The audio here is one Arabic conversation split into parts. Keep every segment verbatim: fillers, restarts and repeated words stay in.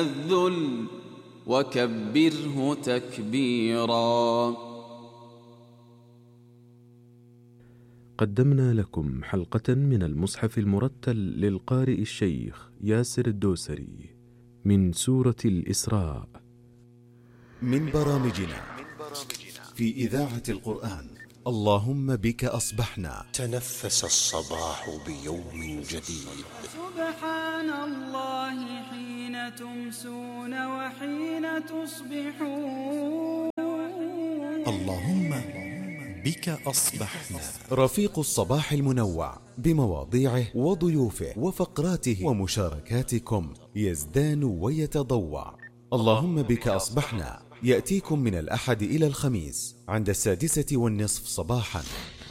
الذل وكبره تكبيرا. قدمنا لكم حلقة من المصحف المرتل للقارئ الشيخ ياسر الدوسري من سورة الإسراء. من برامجنا في إذاعة القرآن اللهم بك أصبحنا. تنفس الصباح بيوم جديد. سبحان الله حين تمسون وحين تصبحون. اللهم بك أصبحنا. رفيق الصباح المنوع بمواضيعه وضيوفه وفقراته ومشاركاتكم يزدان ويتضوع. اللهم بك أصبحنا يأتيكم من الأحد إلى الخميس عند السادسة والنصف صباحا.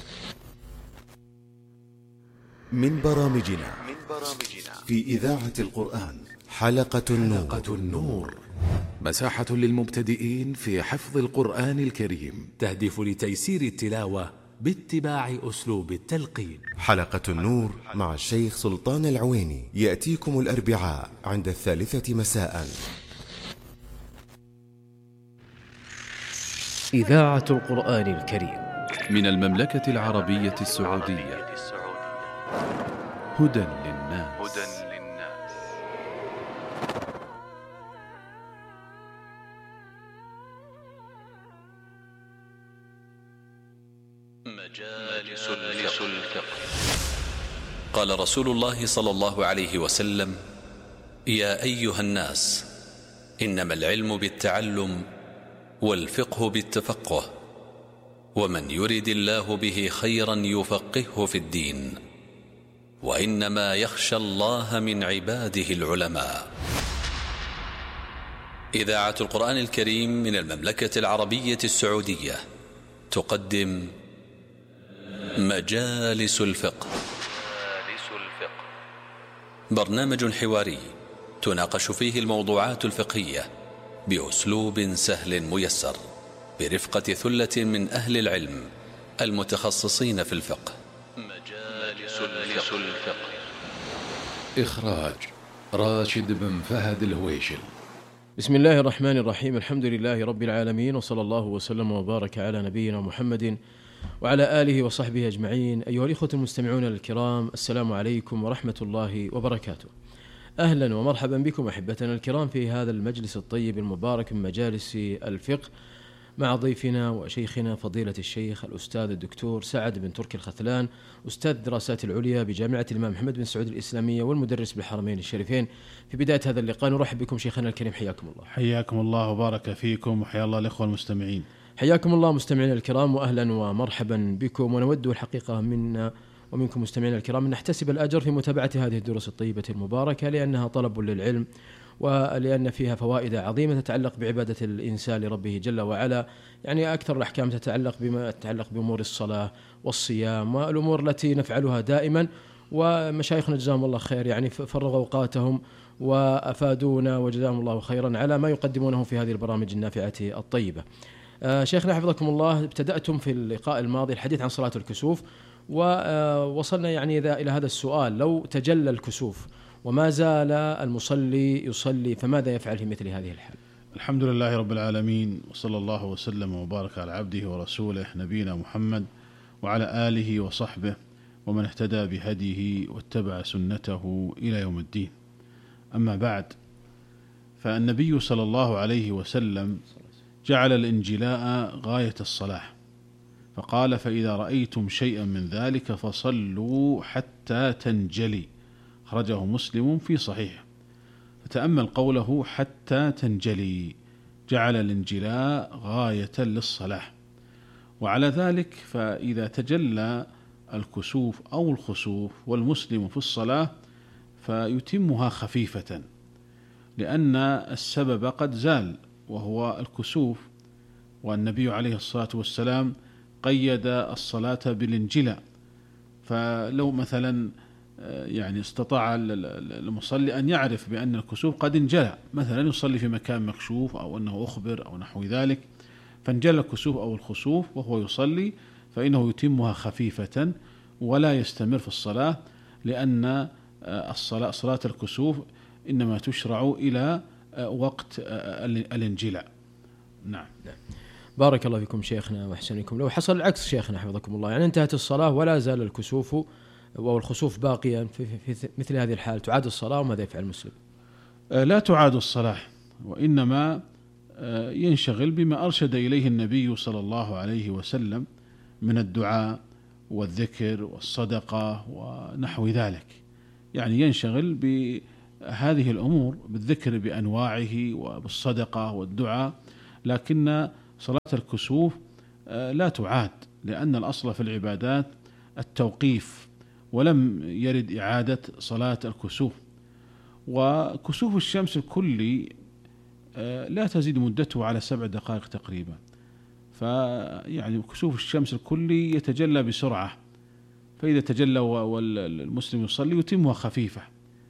من برامجنا في إذاعة القرآن حلقة النور, حلقة النور. مساحة للمبتدئين في حفظ القرآن الكريم، تهدف لتيسير التلاوة باتباع أسلوب التلقين. حلقة النور مع الشيخ سلطان العويني يأتيكم الأربعاء عند الثالثة مساء. إذاعة القرآن الكريم من المملكة العربية السعودية. هدى للناس. مجالس الفقه. قال رسول الله صلى الله عليه وسلم: يا أيها الناس، إنما العلم بالتعلم والفقه بالتفقه، ومن يرد الله به خيرا يفقهه في الدين، وإنما يخشى الله من عباده العلماء. إذاعة القرآن الكريم من المملكة العربية السعودية تقدم مجالس الفقه. برنامج حواري تناقش فيه الموضوعات الفقهية بأسلوب سهل ميسر، برفقة ثلة من أهل العلم المتخصصين في الفقه. مجالس الفقه. إخراج راشد بن فهد الهويشل. بسم الله الرحمن الرحيم. الحمد لله رب العالمين، وصلى الله وسلم وبارك على نبينا محمد وعلى آله وصحبه أجمعين. أيها الإخوة المستمعون الكرام، السلام عليكم ورحمة الله وبركاته. أهلا ومرحبا بكم أحبتنا الكرام في هذا المجلس الطيب المبارك من مجالس الفقه، مع ضيفنا وشيخنا فضيلة الشيخ الأستاذ الدكتور سعد بن تركي الختلان، أستاذ الدراسات العليا بجامعة الإمام محمد بن سعود الإسلامية والمدرس بالحرمين الشريفين. في بداية هذا اللقاء نرحب بكم شيخنا الكريم، حياكم الله. حياكم الله وبارك فيكم، وحيا الله الإخوة المستمعين. حياكم الله مستمعينا الكرام، وأهلا ومرحبا بكم. ونود الحقيقة منا ومنكم مستمعينا الكرام أن نحتسب الأجر في متابعة هذه الدروس الطيبة المباركة، لأنها طلب للعلم، ولأن فيها فوائد عظيمة تتعلق بعبادة الإنسان لربه جل وعلا. يعني أكثر الأحكام تتعلق بما تتعلق بأمور الصلاة والصيام والأمور التي نفعلها دائما، ومشايخنا جزاهم الله خير يعني فرغوا أوقاتهم وأفادونا وجزاهم الله خيرا على ما يقدمونه في هذه البرامج النافعة الطيبة. آه شيخنا حفظكم الله، ابتدأتم في اللقاء الماضي الحديث عن صلاة الكسوف، ووصلنا يعني إلى هذا السؤال: لو تجلى الكسوف وما زال المصلي يصلي فماذا يفعل في مثل هذه الحال؟ الحمد لله رب العالمين، وصلى الله وسلم وبارك على عبده ورسوله نبينا محمد وعلى آله وصحبه ومن اهتدى بهديه واتبع سنته إلى يوم الدين. أما بعد، فالنبي صلى الله عليه وسلم جعل الانجلاء غاية الصلاح، فقال: فإذا رأيتم شيئا من ذلك فصلوا حتى تنجلي. أخرجه مسلم في صحيح. فتأمل قوله حتى تنجلي، جعل الانجلاء غاية للصلاح. وعلى ذلك فإذا تجلى الكسوف أو الخسوف والمسلم في الصلاة فيتمها خفيفة، لأن السبب قد زال وهو الكسوف، والنبي عليه الصلاة والسلام قيد الصلاة بالانجلاء. فلو مثلا يعني استطاع المصلي أن يعرف بأن الكسوف قد انجلى، مثلا يصلي في مكان مكشوف أو أنه أخبر أو نحو ذلك، فانجلى الكسوف أو الخسوف وهو يصلي، فإنه يتمها خفيفة ولا يستمر في الصلاة، لأن الصلاة صلاة الكسوف إنما تشرع إلى وقت الانجلاء. نعم. بارك الله فيكم شيخنا وأحسنكم. لو حصل العكس شيخنا حفظكم الله، يعني انتهت الصلاة ولا زال الكسوف والخسوف باقيا في, في, في مثل هذه الحال، تعاد الصلاة وماذا يفعل المسلم؟ لا تعاد الصلاة، وإنما ينشغل بما أرشد إليه النبي صلى الله عليه وسلم من الدعاء والذكر والصدقة ونحو ذلك. يعني ينشغل بهذه الأمور، بالذكر بأنواعه وبالصدقة والدعاء، لكن صلاة الكسوف لا تعاد، لأن الأصل في العبادات التوقيف، ولم يرد إعادة صلاة الكسوف. وكسوف الشمس الكلي لا تزيد مدته على سبع دقائق تقريبا، فيعني كسوف الشمس الكلي يتجلى بسرعة، فإذا تجلى والمسلم يصلي يتمها خفيفة،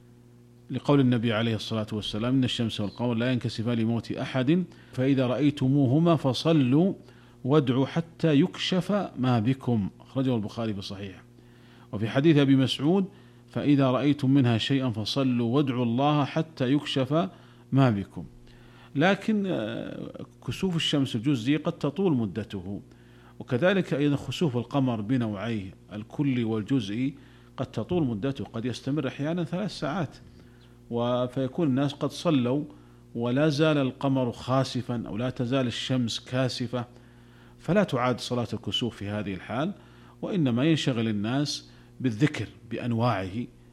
لقول النبي عليه الصلاة والسلام: إن الشمس والقمر لا ينكسفان لموت أحد فإذا رأيتموهما فصلوا وادعوا حتى يكشف ما بكم، أخرجه البخاري في صحيح. وفي حديث أبي مسعود: فإذا رأيتم منها شيئا فصلوا وادعوا الله حتى يكشف ما بكم. لكن كسوف الشمس الجزئي قد تطول مدته، وكذلك أيضا خسوف القمر بنوعيه الكلي والجزئي قد تطول مدته، قد يستمر أحيانا ثلاث ساعات، فيكون الناس قد صلوا ولا زال القمر خاسفا أو لا تزال الشمس كاسفة، فلا تعاد صلاة الكسوف في هذه الحال، وإنما ينشغل الناس بالذكر بأنواعه،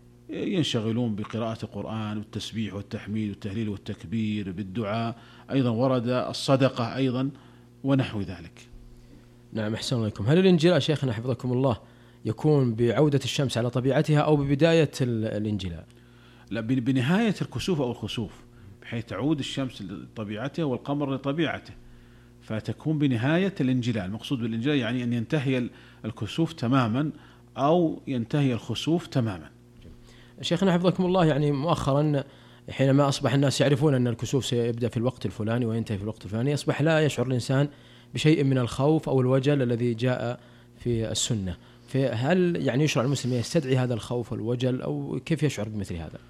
ينشغلون بقراءة القرآن والتسبيح والتحميد والتهليل والتكبير، بالدعاء، أيضا ورد الصدقة أيضا ونحو ذلك. نعم، أحسن الله إليكم. هل الانجلاء شيخنا حفظكم الله يكون بعودة الشمس على طبيعتها أو ببداية الانجلاء؟ لا، بنهاية الكسوف أو الخسوف، بحيث تعود الشمس لطبيعتها والقمر لطبيعته، فتكون بنهاية الانجلاء. المقصود بالانجلاء يعني أن ينتهي الكسوف تماما أو ينتهي الخسوف تماما. شيخنا حفظكم الله، يعني مؤخرا حينما أصبح الناس يعرفون أن الكسوف سيبدأ في الوقت الفلاني وينتهي في الوقت الفلاني، أصبح لا يشعر الإنسان بشيء من الخوف أو الوجل الذي جاء في السنة. فهل يعني يشرع المسلم يستدعي هذا الخوف والوجل، أو كيف يشعر بمثل هذا؟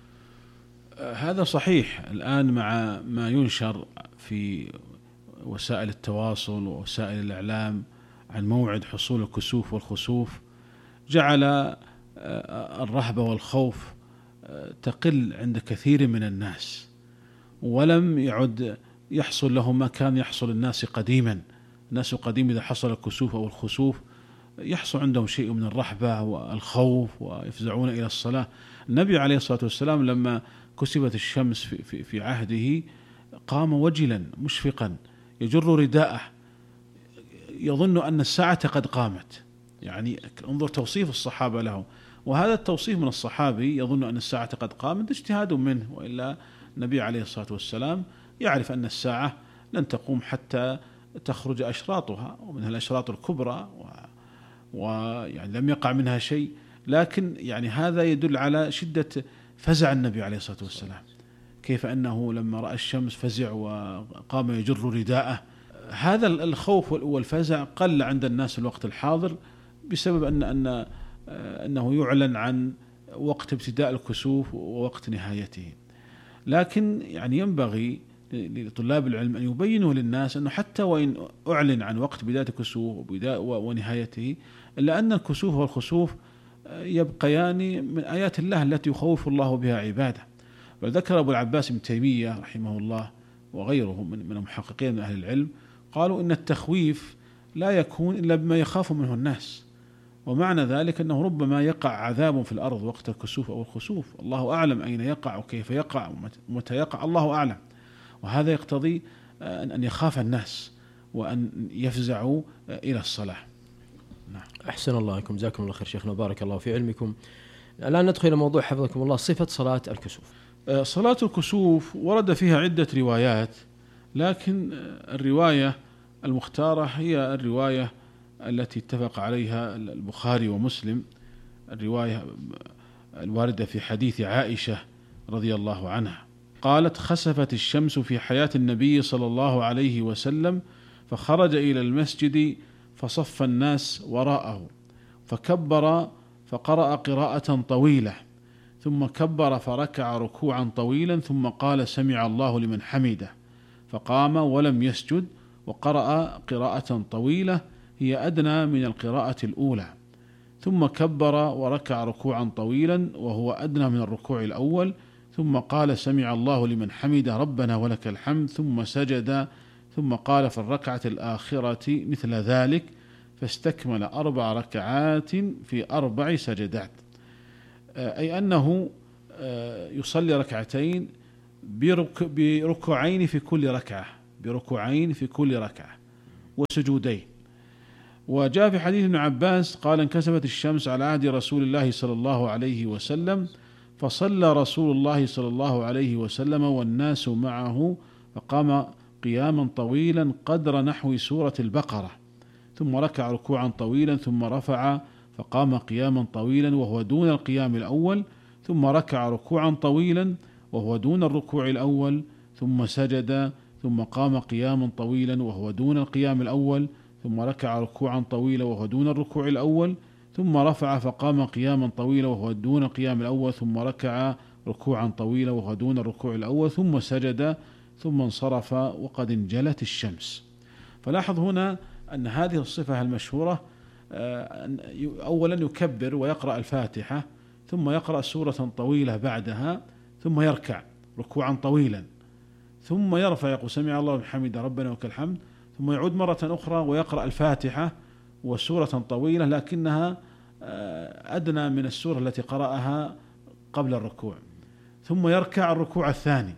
هذا صحيح. الآن مع ما ينشر في وسائل التواصل ووسائل الإعلام عن موعد حصول الكسوف والخسوف، جعل الرهبة والخوف تقل عند كثير من الناس، ولم يعد يحصل لهم ما كان يحصل الناس قديما. الناس قديم إذا حصل الكسوف أو الخسوف يحصل عندهم شيء من الرهبة والخوف ويفزعون إلى الصلاة. النبي عليه الصلاة والسلام لما كسفت الشمس في, في, في عهده قام وجلا مشفقا يجر رداءه يظن أن الساعة قد قامت. يعني انظر توصيف الصحابة له، وهذا التوصيف من الصحابي يظن أن الساعة قد قامت اجتهاد منه، وإلا النبي عليه الصلاة والسلام يعرف أن الساعة لن تقوم حتى تخرج أشراطها، ومنها الأشراط الكبرى، ويعني لم يقع منها شيء. لكن يعني هذا يدل على شدة فزع النبي عليه الصلاة والسلام، كيف أنه لما رأى الشمس فزع وقام يجر رداءه. هذا الخوف والفزع قل عند الناس الوقت الحاضر بسبب أن أن أنه يعلن عن وقت ابتداء الكسوف ووقت نهايته. لكن يعني ينبغي لطلاب العلم أن يبينوا للناس أنه حتى وإن أعلن عن وقت بداية الكسوف ونهايته، إلا أن الكسوف والخسوف يبقيان من آيات الله التي يخوف الله بها عباده. بل ذكر أبو العباس ابن تيمية رحمه الله وغيره من المحققين من أهل العلم، قالوا إن التخويف لا يكون إلا بما يخاف منه الناس، ومعنى ذلك أنه ربما يقع عذاب في الأرض وقت الكسوف أو الخسوف، الله أعلم أين يقع وكيف يقع ومتى يقع، الله أعلم. وهذا يقتضي أن يخاف الناس وأن يفزعوا إلى الصلاة. نعم. أحسن الله عليكم، جزاكم الله خير شيخنا، بارك الله في علمكم. الآن ندخل إلى موضوع حفظكم الله، صفة صلاة الكسوف. صلاة الكسوف ورد فيها عدة روايات، لكن الرواية المختارة هي الرواية التي اتفق عليها البخاري ومسلم، الرواية الواردة في حديث عائشة رضي الله عنها قالت: خسفت الشمس في حياة النبي صلى الله عليه وسلم فخرج إلى المسجد فصف الناس وراءه فكبر فقرأ قراءة طويلة ثم كبر فركع ركوعا طويلا ثم قال سمع الله لمن حمده، فقام ولم يسجد وقرأ قراءة طويلة هي أدنى من القراءة الأولى، ثم كبر وركع ركوعا طويلا وهو أدنى من الركوع الأول، ثم قال سمع الله لمن حمده ربنا ولك الحمد، ثم سجد، ثم قال في الركعة الآخرة مثل ذلك، فاستكمل أربع ركعات في أربع سجدات، أي أنه يصلي ركعتين بركوعين في كل ركعة بركوعين في كل ركعة وسجودين. وجاء في حديث ابن عباس قال انكسفت الشمس على عهد رسول الله صلى الله عليه وسلم، فصلى رسول الله صلى الله عليه وسلم والناس معه، فقام قياما طويلا قدر نحو سورة البقرة، ثم ركع ركوعا طويلا ثم رفع فقام قياما طويلا وهو دون القيام الأول، ثم ركع ركوعا طويلا وهو دون الركوع الأول، ثم سجد، ثم قام قياما طويلا وهو دون القيام الأول، ثم ركع ركوعا طويلا وهو دون الركوع الأول، ثم رفع فقام قياما طويلا وهو دون القيام الأول، ثم ركع ركوعا طويلا وهو دون الركوع الأول، ثم سجد، ثم انصرف وقد انجلت الشمس. فلاحظ هنا أن هذه الصفة المشهورة أولا يكبر ويقرأ الفاتحة، ثم يقرأ سورة طويلة بعدها، ثم يركع ركوعا طويلا، ثم يرفع يقول سمع الله بحمده ربنا ولك الحمد، ثم يعود مرة أخرى ويقرأ الفاتحة وسورة طويلة لكنها أدنى من السورة التي قرأها قبل الركوع، ثم يركع الركوع الثاني،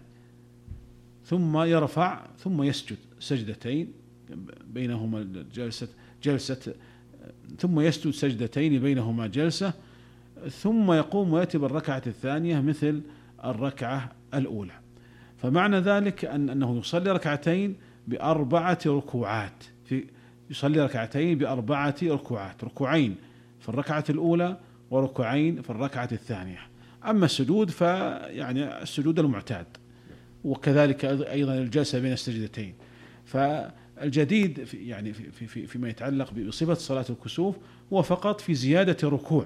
ثم يرفع، ثم يسجد سجدتين بينهما جلسة جلسة ثم يسجد سجدتين بينهما جلسة، ثم يقوم ويأتي بالركعة الثانية مثل الركعة الأولى. فمعنى ذلك أن أنه يصلي ركعتين بأربعة ركوعات، في يصلي ركعتين بأربعة ركوعات، ركوعين في الركعة الأولى وركوعين في الركعة الثانية. أما السجود فيعني السجود المعتاد، وكذلك أيضا الجلسة بين السجدتين. فالجديد في يعني في في فيما يتعلق بصفة صلاة الكسوف هو فقط في زيادة ركوع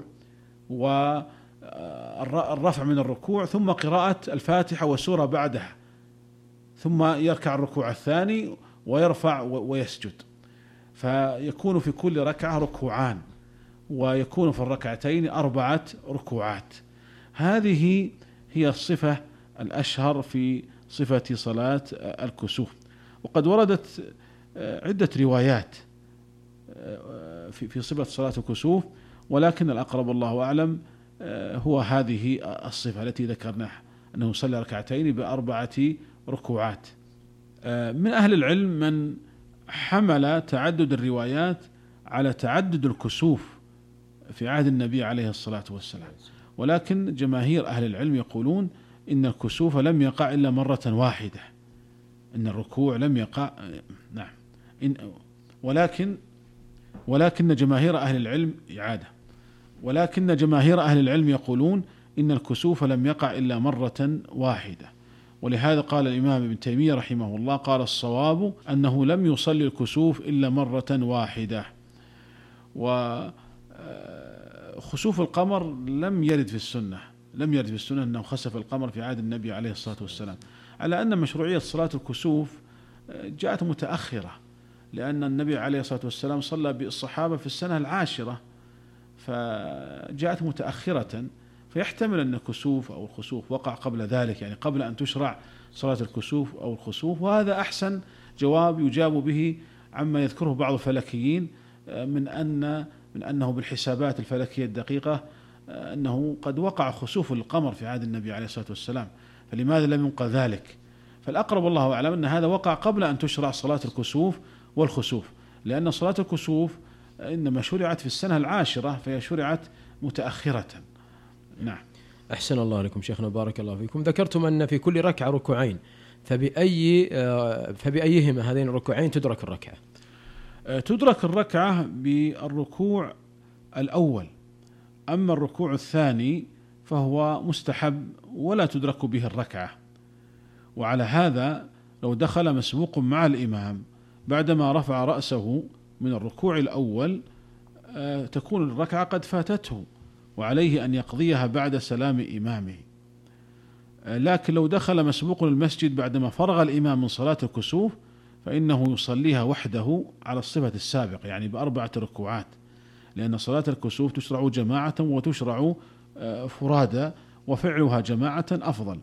والرفع من الركوع، ثم قراءة الفاتحة والسورة بعدها، ثم يركع الركوع الثاني ويرفع ويسجد، فيكون في كل ركعة ركوعان، ويكون في الركعتين أربعة ركوعات. هذه هي الصفة الأشهر في صفة صلاة الكسوف. وقد وردت عدة روايات في في صفة صلاة الكسوف، ولكن الأقرب الله أعلم هو هذه الصفة التي ذكرناها، أنه يصلي ركعتين بأربعة ركوعات. من أهل العلم من حمل تعدد الروايات على تعدد الكسوف في عهد النبي عليه الصلاة والسلام، ولكن جماهير أهل العلم يقولون إن الكسوف لم يقع إلا مرة واحدة، إن الركوع لم يقع نعم إن ولكن ولكن جماهير أهل العلم إعادة ولكن جماهير أهل العلم يقولون إن الكسوف لم يقع إلا مرة واحدة. ولهذا قال الإمام ابن تيمية رحمه الله قال الصواب أنه لم يصلي الكسوف إلا مرة واحدة. وخسوف القمر لم يرد في السنة لم يرد في السنة أنه خسف القمر في عهد النبي عليه الصلاة والسلام، على أن مشروعية صلاة الكسوف جاءت متأخرة، لأن النبي عليه الصلاة والسلام صلى بالصحابة في السنة العاشرة، فجاءت متأخرة، فيحتمل أن الكسوف أو الخسوف وقع قبل ذلك، يعني قبل أن تشرع صلاة الكسوف أو الخسوف. وهذا أحسن جواب يجاب به عما يذكره بعض الفلكيين من أن من أنه بالحسابات الفلكية الدقيقة أنه قد وقع خسوف القمر في عهد النبي عليه الصلاة والسلام، فلماذا لم ينقل ذلك؟ فالأقرب والله أعلم أن هذا وقع قبل أن تشرع صلاة الكسوف والخسوف، لأن صلاة الكسوف إنما شرعت في السنة العاشرة، فهي شرعت متأخرة. نعم. أحسن الله لكم شيخنا بارك الله فيكم. ذكرتم أن في كل ركعة ركوعين، فبأي فبأيهما هذين الركوعين تدرك الركعة؟ تدرك الركعة بالركوع الأول، أما الركوع الثاني فهو مستحب ولا تدرك به الركعة. وعلى هذا لو دخل مسبوق مع الإمام بعدما رفع رأسه من الركوع الأول تكون الركعة قد فاتته، وعليه أن يقضيها بعد سلام إمامه. لكن لو دخل مسبوق المسجد بعدما فرغ الإمام من صلاة الكسوف فإنه يصليها وحده على الصفة السابقة، يعني بأربعة ركوعات، لأن صلاة الكسوف تشرع جماعة وتشرع فرادى، وفعلها جماعة أفضل.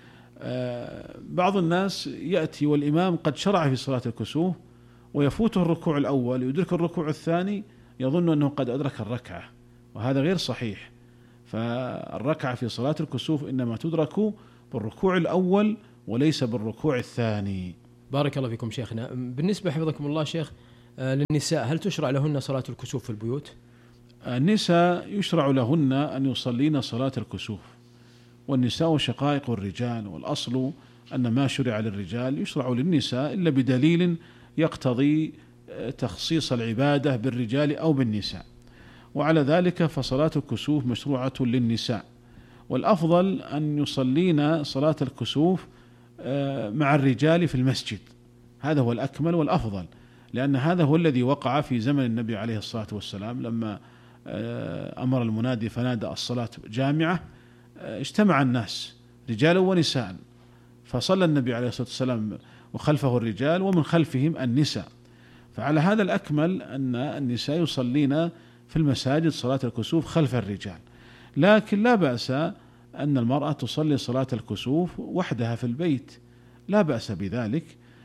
بعض الناس يأتي والإمام قد شرع في صلاة الكسوف ويفوته الركوع الأول، يدرك الركوع الثاني يظن أنه قد أدرك الركعة، وهذا غير صحيح. فالركعة في صلاة الكسوف إنما تدرك بالركوع الأول وليس بالركوع الثاني. بارك الله فيكم شيخنا. بالنسبة حفظكم الله شيخ للنساء، هل تشرع لهن صلاة الكسوف في البيوت؟ النساء يشرع لهن أن يصلين صلاة الكسوف، والنساء شقائق الرجال، والأصل أن ما شرع للرجال يشرع للنساء إلا بدليل يقتضي تخصيص العبادة بالرجال أو بالنساء، وعلى ذلك فصلاة الكسوف مشروعة للنساء، والأفضل أن يصلين صلاة الكسوف مع الرجال في المسجد، هذا هو الأكمل والأفضل، لأن هذا هو الذي وقع في زمن النبي عليه الصلاة والسلام لما أمر المنادي فنادى الصلاة جامعة، اجتمع الناس رجالا ونساء، فصلى النبي عليه الصلاة والسلام وخلفه الرجال ومن خلفهم النساء. فعلى هذا الأكمل أن النساء يصلين في المساجد صلاة الكسوف خلف الرجال، لكن لا بأس أن المرأة تصلي صلاة الكسوف وحدها في البيت، لا بأس بذلك.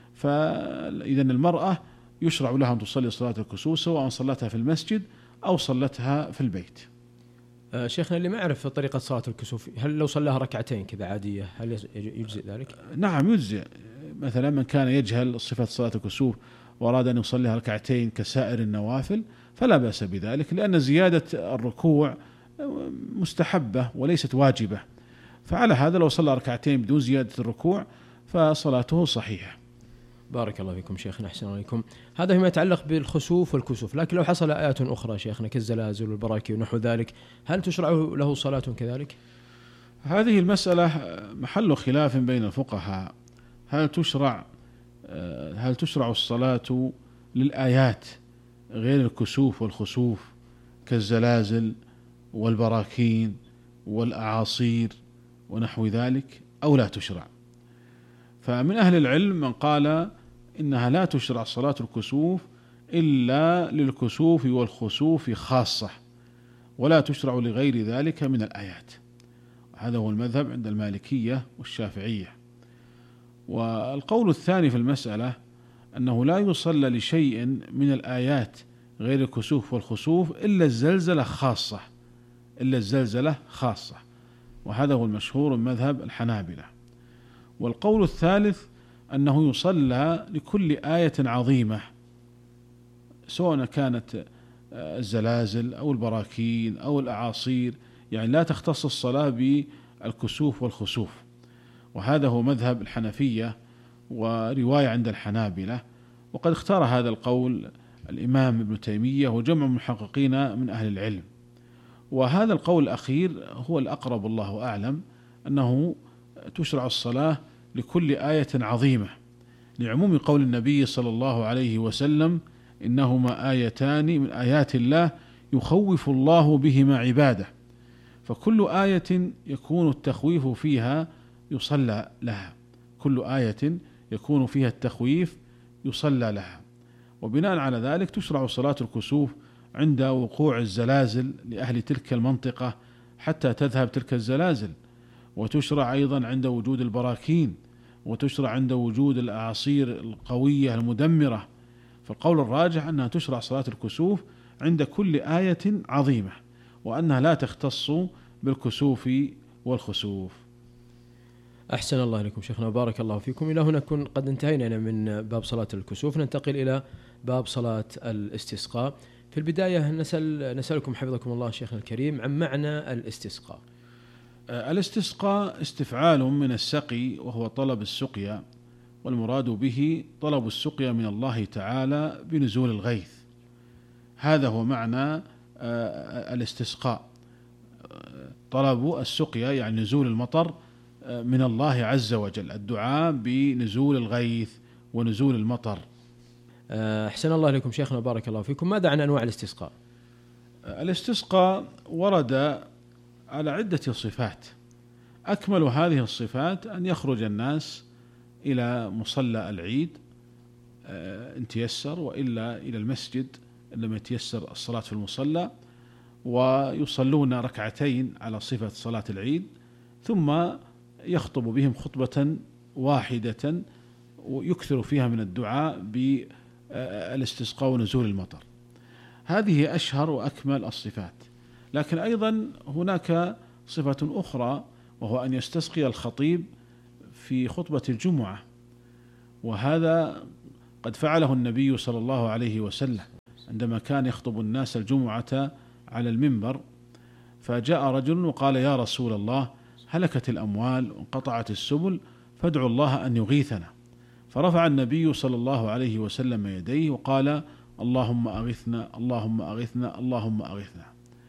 فإذا المرأة يشرع لها أن تصلي صلاة الكسوف سواء صلتها في المسجد أو صلتها في البيت. آه شيخنا، اللي ما يعرف طريقة صلاة الكسوف، هل لو صلاها ركعتين كذا عادية هل يجزئ ذلك؟ نعم يجزئ. مثلا من كان يجهل صفة صلاة الكسوف وأراد أن يصليها ركعتين كسائر النوافل فلا بأس بذلك، لأن زيادة الركوع مستحبة وليست واجبة، فعلى هذا لو صلى ركعتين بدون زيادة الركوع فصلاته صحيحة. بارك الله فيكم شيخنا، أحسن عليكم. هذا فيما يتعلق بالخسوف والكسوف، لكن لو حصل آيات أخرى شيخنا كالزلازل والبراكين ونحو ذلك، هل تشرع له صلاة كذلك؟ هذه المسألة محل خلاف بين الفقهاء، هل تشرع هل تشرع الصلاة للآيات غير الكسوف والخسوف كالزلازل والبراكين والأعاصير ونحو ذلك أو لا تشرع؟ فمن أهل العلم من قال إنها لا تشرع صلاة الكسوف إلا للكسوف والخسوف خاصة، ولا تشرع لغير ذلك من الآيات، هذا هو المذهب عند المالكية والشافعية. والقول الثاني في المسألة أنه لا يصلى لشيء من الآيات غير الكسوف والخسوف إلا الزلزلة خاصة إلا الزلزلة خاصة وهذا هو المشهور من مذهب الحنابلة. والقول الثالث أنه يصلى لكل آية عظيمة سواء كانت الزلازل أو البراكين أو الأعاصير، يعني لا تختص الصلاة بالكسوف والخسوف، وهذا هو مذهب الحنفية ورواية عند الحنابلة. وقد اختار هذا القول الإمام ابن تيمية وجمع محققين من أهل العلم، وهذا القول الأخير هو الأقرب الله أعلم، أنه تشرع الصلاة لكل آية عظيمة، لعموم قول النبي صلى الله عليه وسلم إنهما آيتان من آيات الله يخوف الله بهما عباده، فكل آية يكون التخويف فيها يصلى لها، كل آية يكون فيها التخويف يصلى لها. وبناء على ذلك تشرع صلاة الكسوف عند وقوع الزلازل لأهل تلك المنطقة حتى تذهب تلك الزلازل، وتشرع أيضا عند وجود البراكين، وتشرع عند وجود الأعاصير القوية المدمرة. فالقول الراجح أنها تشرع صلاة الكسوف عند كل آية عظيمة، وأنها لا تختص بالكسوف والخسوف. أحسن الله إليكم شيخنا، بارك الله فيكم. إلى هنا نكون قد انتهينا من باب صلاة الكسوف، ننتقل إلى باب صلاة الاستسقاء. في البداية نسأل نسألكم حفظكم الله شيخنا الكريم عن معنى الاستسقاء. الاستسقاء استفعال من السقي، وهو طلب السقيا، والمراد به طلب السقيا من الله تعالى بنزول الغيث، هذا هو معنى الاستسقاء، طلب السقيا يعني نزول المطر من الله عز وجل، الدعاء بنزول الغيث ونزول المطر. أحسن الله إليكم شيخنا، بارك الله فيكم. ماذا عن أنواع الاستسقاء؟ الاستسقاء ورد على عدة صفات. أكمل هذه الصفات أن يخرج الناس إلى مصلى العيد إن تيسر، وإلا إلى المسجد إن لم يتيسر الصلاة في المصلى، ويصلون ركعتين على صفة صلاة العيد، ثم يخطب بهم خطبة واحدة ويكثر فيها من الدعاء بالاستسقاء ونزول المطر. هذه أشهر وأكمل الصفات. لكن أيضا هناك صفة أخرى، وهو أن يستسقي الخطيب في خطبة الجمعة، وهذا قد فعله النبي صلى الله عليه وسلم عندما كان يخطب الناس الجمعة على المنبر. فجاء رجل وقال: يا رسول الله، هلكت الأموال وانقطعت السبل، فادعوا الله أن يغيثنا. فرفع النبي صلى الله عليه وسلم يديه وقال: اللهم أغثنا، اللهم أغثنا، اللهم أغثنا.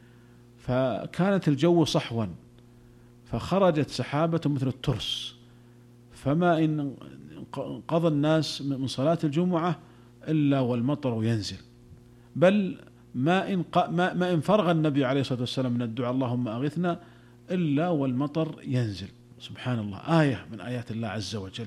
فكانت الجو صحوا، فخرجت سحابة مثل الترس، فما إن قضى الناس من صلاة الجمعة إلا والمطر ينزل، بل ما إن, ما, ما إن فرغ النبي عليه الصلاة والسلام من الدعاء اللهم أغثنا إلا والمطر ينزل. سبحان الله، آية من آيات الله عز وجل.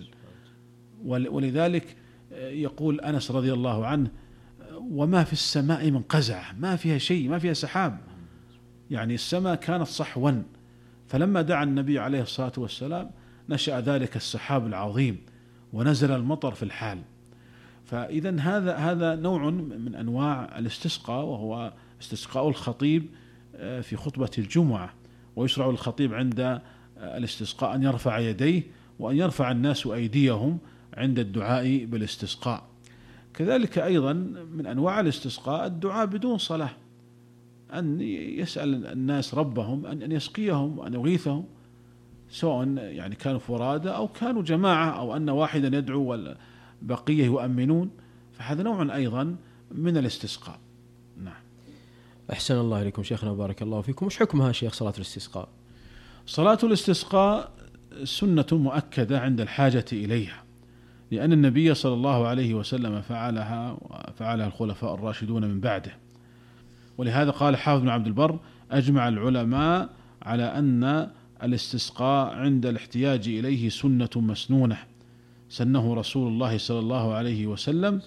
ولذلك يقول أنس رضي الله عنه: وما في السماء من قزعة، ما فيها شيء، ما فيها سحاب، يعني السماء كانت صحوا. فلما دعا النبي عليه الصلاة والسلام نشأ ذلك السحاب العظيم ونزل المطر في الحال. فإذا هذا هذا نوع من أنواع الاستسقاء، وهو استسقاء الخطيب في خطبة الجمعة. ويشرع الخطيب عند الاستسقاء أن يرفع يديه، وأن يرفع الناس أيديهم عند الدعاء بالاستسقاء. كذلك أيضا من أنواع الاستسقاء الدعاء بدون صلاة، أن يسأل الناس ربهم أن يسقيهم وأن يغيثهم، سواء يعني كانوا فرادى أو كانوا جماعة، أو أن واحدا يدعو والبقية يؤمنون، فهذا نوع أيضا من الاستسقاء. نعم. أحسن الله إليكم شيخنا، بارك الله فيكم. وش حكمها شيخ صلاة الاستسقاء؟ صلاة الاستسقاء سنة مؤكدة عند الحاجة إليها، لأن النبي صلى الله عليه وسلم فعلها وفعلها الخلفاء الراشدون من بعده. ولهذا قال حافظ بن عبد البر: أجمع العلماء على أن الاستسقاء عند الاحتياج إليه سنة مسنونة سنه رسول الله صلى الله عليه وسلم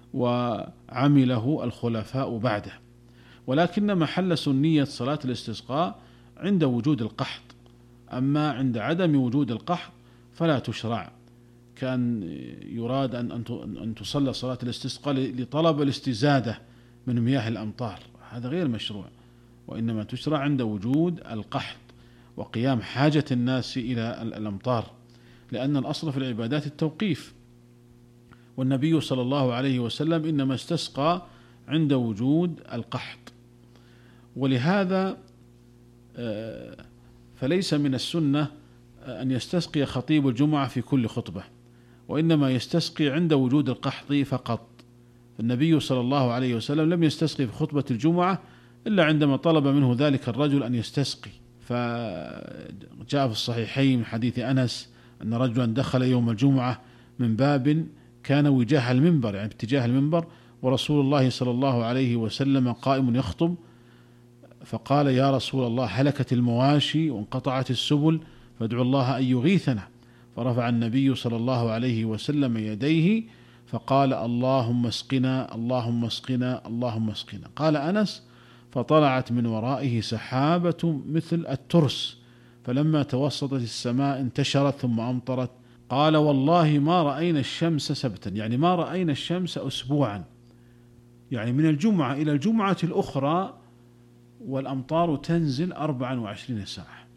وعمله الخلفاء بعده. ولكن محل سنية صلاة الاستسقاء عند وجود القحط، أما عند عدم وجود القحط فلا تشرع. كان يراد أن تصلى صلاة الاستسقاء لطلب الاستزادة من مياه الأمطار، هذا غير مشروع، وإنما تشرع عند وجود القحط وقيام حاجة الناس إلى الأمطار، لأن الأصل في العبادات التوقيف. والنبي صلى الله عليه وسلم إنما استسقى عند وجود القحط. ولهذا فليس من السنة أن يستسقي خطيب الجمعة في كل خطبة، وإنما يستسقي عند وجود القحط فقط. النبي صلى الله عليه وسلم لم يستسقي في خطبة الجمعة إلا عندما طلب منه ذلك الرجل أن يستسقي. فجاء في الصحيحين من حديث أنس أن رجلا دخل يوم الجمعة من باب كان وجاه المنبر، يعني اتجاه المنبر، ورسول الله صلى الله عليه وسلم قائم يخطب، فقال: يا رسول الله، هلكت المواشي وانقطعت السبل، فادعوا الله أن يغيثنا. فرفع النبي صلى الله عليه وسلم يديه فقال: اللهم اسقنا، اللهم اسقنا، اللهم اسقنا. قال أنس: فطلعت من ورائه سحابة مثل الترس، فلما توسطت السماء انتشرت ثم أمطرت. قال: والله ما رأينا الشمس سبتا، يعني ما رأينا الشمس أسبوعا، يعني من الجمعة إلى الجمعة الأخرى والأمطار تنزل أربعا وعشرين ساعة.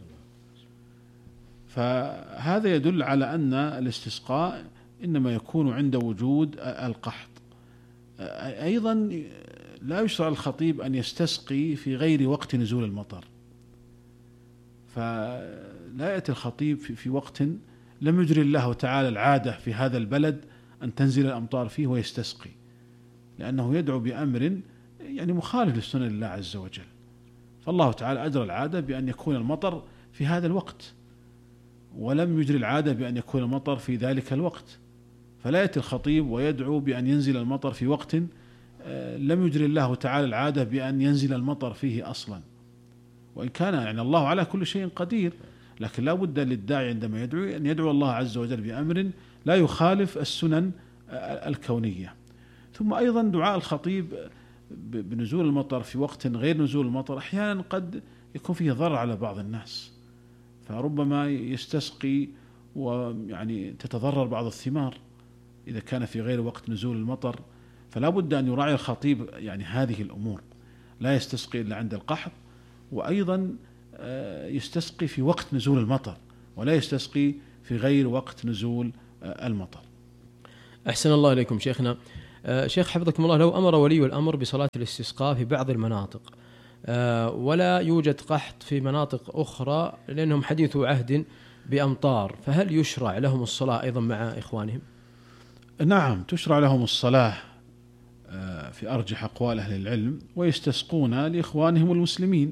فهذا يدل على أن الاستسقاء إنما يكون عند وجود القحط. أيضا لا يشرع الخطيب أن يستسقي في غير وقت نزول المطر، فلا يأتي الخطيب في وقت لم يجري الله تعالى العادة في هذا البلد أن تنزل الأمطار فيه ويستسقي، لأنه يدعو بأمر يعني مخالف لسنن الله عز وجل. فالله تعالى أجرى العادة بأن يكون المطر في هذا الوقت، ولم يجري العادة بأن يكون المطر في ذلك الوقت. فلا يأتي الخطيب ويدعو بأن ينزل المطر في وقت لم يجري الله تعالى العادة بأن ينزل المطر فيه أصلا، وإن كان يعني الله على كل شيء قدير، لكن لا بد للداعي عندما يدعو أن يدعو الله عز وجل بأمر لا يخالف السنن الكونية. ثم أيضا دعاء الخطيب بنزول المطر في وقت غير نزول المطر أحيانا قد يكون فيه ضرر على بعض الناس، فربما يستسقي ويعني تتضرر بعض الثمار إذا كان في غير وقت نزول المطر، فلا بد أن يراعي الخطيب يعني هذه الأمور، لا يستسقي إلا عند القحط، وأيضا يستسقي في وقت نزول المطر ولا يستسقي في غير وقت نزول المطر. أحسن الله إليكم شيخنا. شيخ حفظكم الله، لو أمر ولي الأمر بصلاة الاستسقاء في بعض المناطق ولا يوجد قحط في مناطق أخرى لأنهم حديثوا عهد بأمطار، فهل يشرع لهم الصلاة أيضا مع إخوانهم؟ نعم، تشرع لهم الصلاة في أرجح أقوال أهل العلم، ويستسقون لإخوانهم المسلمين.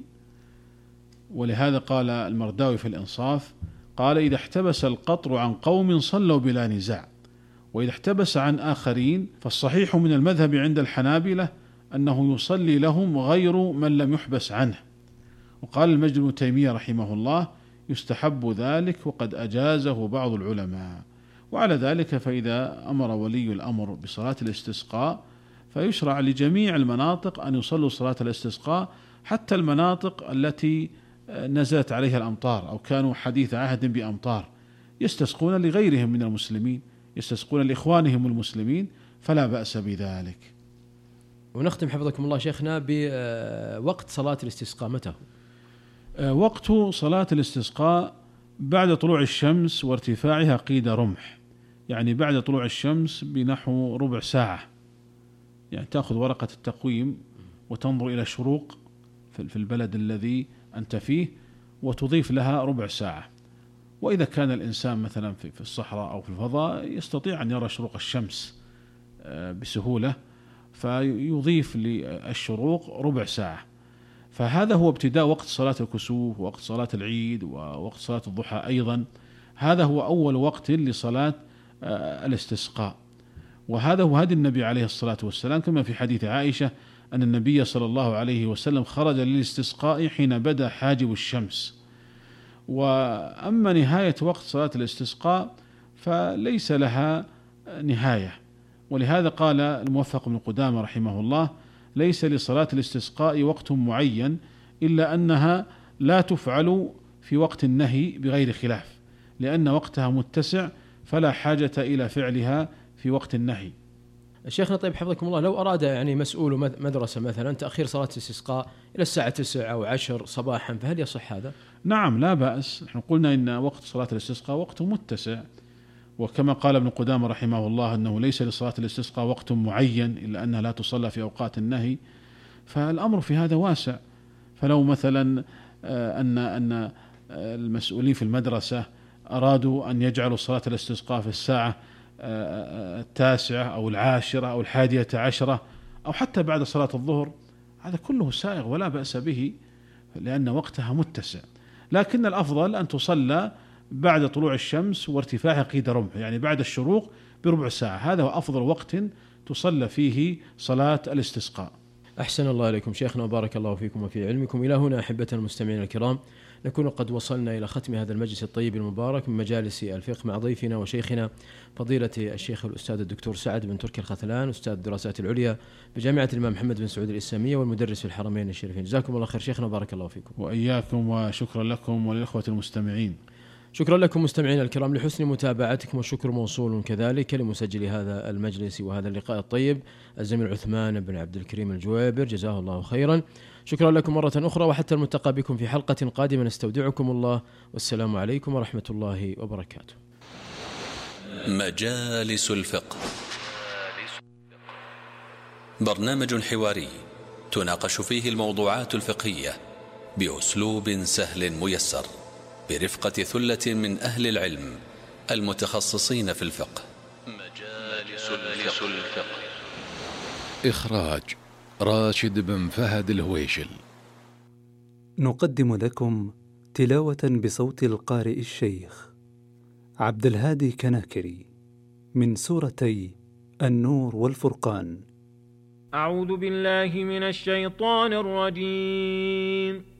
ولهذا قال المرداوي في الإنصاف، قال: إذا احتبس القطر عن قوم صلوا بلا نزاع، وإذا احتبس عن آخرين فالصحيح من المذهب عند الحنابلة أنه يصلي لهم غير من لم يحبس عنه. وقال المجد بن تيمية رحمه الله: يستحب ذلك وقد أجازه بعض العلماء. وعلى ذلك فإذا أمر ولي الأمر بصلاة الاستسقاء فيشرع لجميع المناطق أن يصلوا صلاة الاستسقاء، حتى المناطق التي نزلت عليها الأمطار أو كانوا حديث عهد بأمطار، يستسقون لغيرهم من المسلمين، يستسقون لإخوانهم المسلمين، فلا بأس بذلك. ونختم حفظكم الله شيخنا بوقت صلاة الاستسقاء متى؟ وقت صلاة الاستسقاء بعد طلوع الشمس وارتفاعها قيد رمح، يعني بعد طلوع الشمس بنحو ربع ساعة، يعني تأخذ ورقة التقويم وتنظر إلى الشروق في البلد الذي أنت فيه وتضيف لها ربع ساعة. وإذا كان الإنسان مثلا في الصحراء أو في الفضاء يستطيع أن يرى شروق الشمس بسهولة، فيضيف للشروق ربع ساعة. فهذا هو ابتداء وقت صلاة الكسوف، ووقت صلاة العيد، ووقت صلاة الضحى أيضا. هذا هو أول وقت لصلاة الاستسقاء، وهذا هو هدي النبي عليه الصلاة والسلام، كما في حديث عائشة أن النبي صلى الله عليه وسلم خرج للاستسقاء حين بدا حاجب الشمس. وأما نهاية وقت صلاة الاستسقاء فليس لها نهاية، ولهذا قال الموفق بن قدامة رحمه الله: ليس لصلاة الاستسقاء وقت معين إلا أنها لا تفعل في وقت النهي بغير خلاف، لأن وقتها متسع فلا حاجة إلى فعلها في وقت النهي. شيخنا طيب حفظكم الله، لو أراد يعني مسؤول مدرسة مثلا تأخير صلاة الاستسقاء إلى الساعة تسعة أو عشر صباحا، فهل يصح هذا؟ نعم، لا بأس. نحن قلنا إن وقت صلاة الاستسقاء وقت متسع، وكما قال ابن قدامة رحمه الله أنه ليس لصلاة الاستسقاء وقت معين إلا أنها لا تصلى في أوقات النهي، فالأمر في هذا واسع. فلو مثلا أن أن المسؤولين في المدرسة أرادوا أن يجعلوا صلاة الاستسقاء في الساعة التاسعة أو العاشرة أو الحادية عشرة أو حتى بعد صلاة الظهر، هذا كله سائغ ولا بأس به، لأن وقتها متسع. لكن الأفضل أن تصلى بعد طلوع الشمس وارتفاعها قيد رمح، يعني بعد الشروق بربع ساعة، هذا هو أفضل وقت تصلى فيه صلاة الاستسقاء. أحسن الله إليكم شيخنا وبارك الله فيكم وفي علمكم. إلى هنا أحبة المستمعين الكرام نكون قد وصلنا إلى ختم هذا المجلس الطيب المبارك من مجالس الفقه مع ضيفنا وشيخنا فضيلة الشيخ الأستاذ الدكتور سعد بن تركي الخثلان، أستاذ الدراسات العليا بجامعة الإمام محمد بن سعود الإسلامية والمدرس في الحرمين الشريفين. جزاكم الله خير شيخنا وبارك الله فيكم. وإياكم، وشكرا لكم وللإخوة المستمعين. شكرا لكم مستمعينا الكرام لحسن متابعتكم، والشكر موصول كذلك لمسجل هذا المجلس وهذا اللقاء الطيب الزميل عثمان بن عبد الكريم الجويبر، جزاه الله خيرا. شكرا لكم مرة أخرى، وحتى الملتقى بكم في حلقة قادمة نستودعكم الله، والسلام عليكم ورحمة الله وبركاته. مجالس الفقه، برنامج حواري تناقش فيه الموضوعات الفقهية بأسلوب سهل ميسر برفقة ثلة من أهل العلم المتخصصين في الفقه. مجالس الفقه، إخراج راشد بن فهد الهويشل. نقدم لكم تلاوة بصوت القارئ الشيخ عبد الهادي كناكري من سورتي النور والفرقان. أعوذ بالله من الشيطان الرجيم.